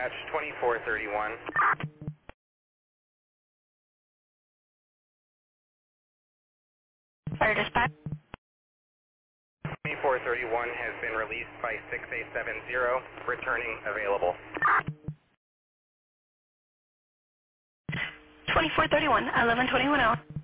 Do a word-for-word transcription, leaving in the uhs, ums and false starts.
dispatch, twenty-four thirty-one. Fire dispatch. twenty-four thirty-one has been released by six eight seven zero, returning available. twenty-four thirty-one, eleven twenty-one hour.